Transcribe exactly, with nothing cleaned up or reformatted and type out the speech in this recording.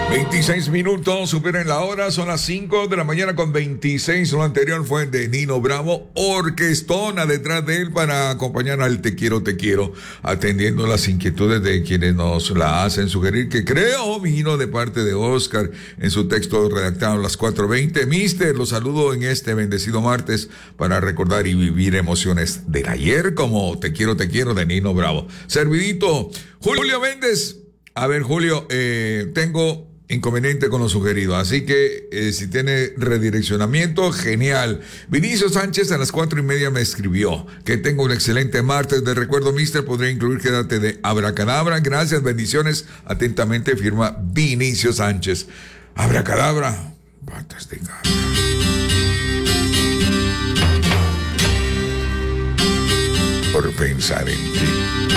veintiséis minutos, superen la hora, son las cinco de la mañana con veintiséis. Lo anterior fue de Nino Bravo, orquestona detrás de él para acompañar al Te Quiero, Te Quiero, atendiendo las inquietudes de quienes nos la hacen sugerir, que creo vino de parte de Oscar en su texto redactado a las cuatro veinte. Mister, los saludo en este bendecido martes para recordar y vivir emociones del ayer, como Te Quiero, Te Quiero de Nino Bravo. Servidito, Julio Méndez. A ver, Julio, eh, tengo inconveniente con lo sugerido, así que eh, si tiene redireccionamiento, genial. Vinicio Sánchez a las cuatro y media me escribió que tengo un excelente martes de recuerdo, mister, podría incluir Quédate de Abracadabra. Gracias, bendiciones, atentamente firma Vinicio Sánchez. Abracadabra, patas de cabra. Por pensar en ti.